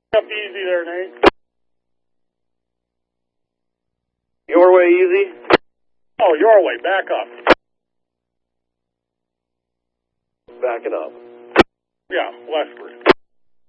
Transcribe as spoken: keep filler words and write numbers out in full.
Up easy there, Nate. Your way easy? Oh, your way. Back up. Backing up. Yeah, westward.